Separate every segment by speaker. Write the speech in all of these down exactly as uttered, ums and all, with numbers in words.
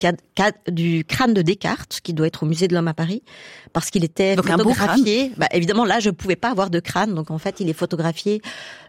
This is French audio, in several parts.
Speaker 1: du crâne de Descartes, qui doit être au musée de l'Homme à Paris, parce qu'il était
Speaker 2: donc
Speaker 1: photographié. Bah, évidemment, là, je pouvais pas avoir de crâne, donc en fait, il est photographié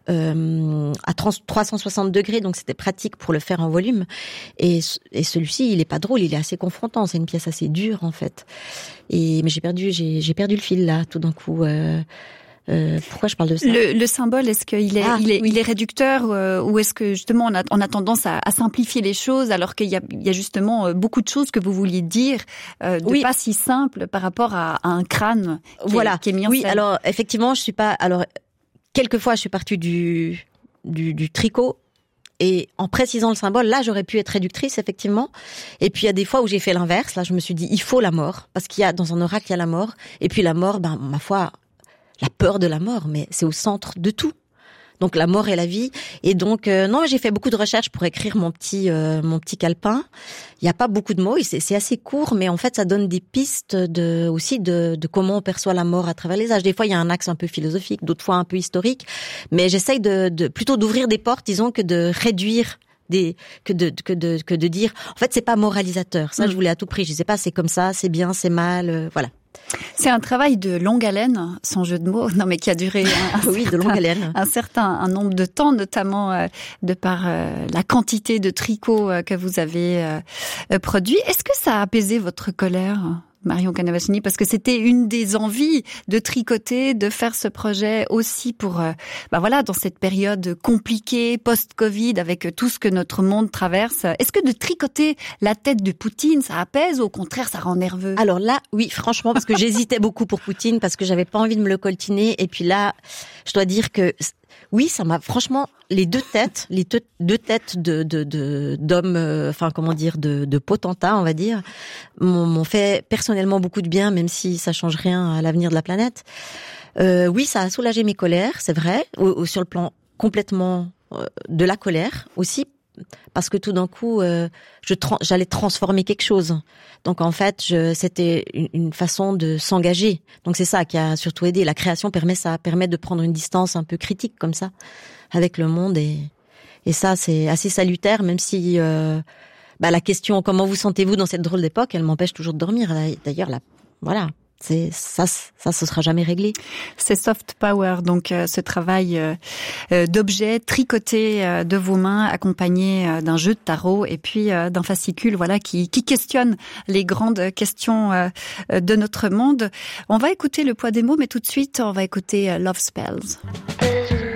Speaker 1: euh, à trois cent soixante degrés, donc c'était pratique pour le faire en volume. Et, et celui-ci, il est pas drôle, il est assez confrontant. C'est une pièce assez dure, en fait. Et mais j'ai perdu, j'ai, j'ai perdu le fil là, tout d'un coup. Euh, Euh, pourquoi je parle de ça?
Speaker 2: Le, le symbole, est-ce qu'il est,
Speaker 1: ah,
Speaker 2: il est,
Speaker 1: oui.
Speaker 2: il est réducteur euh, ou est-ce que justement on a, on a tendance à, à simplifier les choses alors qu'il y a, il y a justement euh, beaucoup de choses que vous vouliez dire euh, de
Speaker 1: oui.
Speaker 2: pas si simple par rapport à, à un crâne qui,
Speaker 1: voilà.
Speaker 2: est, qui est mis en
Speaker 1: oui,
Speaker 2: scène.
Speaker 1: alors effectivement, je suis pas. Alors quelquefois, je suis partie du du, du tricot. Et en précisant le symbole, là, j'aurais pu être réductrice, effectivement. Et puis, il y a des fois où j'ai fait l'inverse. Là, je me suis dit, il faut la mort. Parce qu'il y a, dans un oracle, il y a la mort. Et puis, la mort, ben, ma foi, la peur de la mort, mais c'est au centre de tout. Donc, la mort et la vie. Et donc, euh, non, j'ai fait beaucoup de recherches pour écrire mon petit, euh, mon petit calepin. Il n'y a pas beaucoup de mots. C'est, c'est assez court, mais en fait, ça donne des pistes de, aussi de, de comment on perçoit la mort à travers les âges. Des fois, il y a un axe un peu philosophique, d'autres fois un peu historique. Mais j'essaye de, de plutôt d'ouvrir des portes, disons, que de réduire des, que de, que de, que de dire, en fait, c'est pas moralisateur. Ça, mmh. je voulais à tout prix. Je sais pas, c'est comme ça, c'est bien, c'est mal, euh, voilà.
Speaker 2: C'est un travail de longue haleine, sans jeu de mots, non mais qui a duré un, un
Speaker 1: oui,
Speaker 2: certain,
Speaker 1: de longue haleine.
Speaker 2: un certain un nombre de temps, notamment euh, de par euh, la quantité de tricots euh, que vous avez euh, produit. Est-ce que ça a apaisé votre colère, Marion Canavacini, parce que c'était une des envies de tricoter, de faire ce projet aussi pour, euh, bah voilà, dans cette période compliquée, post-Covid, avec tout ce que notre monde traverse. Est-ce que de tricoter la tête de Poutine, ça apaise ou au contraire, ça rend nerveux?
Speaker 1: Alors là, oui, franchement, parce que j'hésitais beaucoup pour Poutine, parce que j'avais pas envie de me le coltiner. Et puis là, je dois dire que oui, ça m'a franchement les deux têtes, les deux, deux têtes de, de, de d'hommes, euh, enfin comment dire, de, de potentats, on va dire, m'ont, m'ont fait personnellement beaucoup de bien, même si ça change rien à l'avenir de la planète. Euh, oui, ça a soulagé mes colères, c'est vrai, ou, ou sur le plan complètement euh, de la colère aussi. Parce que tout d'un coup, euh, je tra- j'allais transformer quelque chose. Donc en fait, je, c'était une, une façon de s'engager. Donc c'est ça qui a surtout aidé. La création permet ça, permet de prendre une distance un peu critique comme ça avec le monde et et ça c'est assez salutaire. Même si euh, bah la question comment vous sentez-vous dans cette drôle d'époque, elle m'empêche toujours de dormir. D'ailleurs, là, voilà. C'est ça, ça, ce sera jamais réglé.
Speaker 2: C'est Soft Power, donc euh, ce travail euh, d'objets tricotés euh, de vos mains, accompagné euh, d'un jeu de tarot et puis euh, d'un fascicule, voilà, qui, qui questionne les grandes questions euh, de notre monde. On va écouter Le Poids des mots, mais tout de suite, on va écouter euh, Love Spells.